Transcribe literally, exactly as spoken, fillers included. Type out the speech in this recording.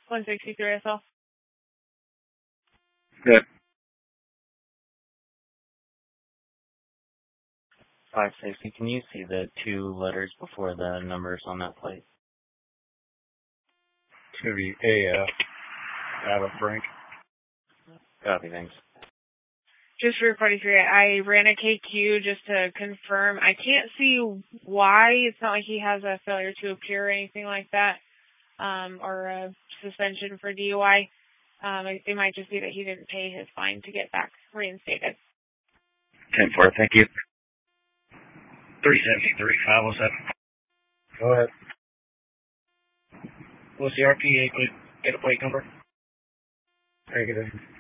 one sixty-three S L. Good. Five safety, can you see the two letters before the numbers on that plate? It's going to be A F. Adam Frank. Copy, thanks. Just for forty-three, I ran a K Q just to confirm. I can't see why. It's not like he has a failure to appear or anything like that, um, or a suspension for D U I. Um, it, it might just be that he didn't pay his fine to get back reinstated. ten four, thank you. three seventy-three, five oh seven. Go ahead. What's the R P A? Get a plate number. Negative.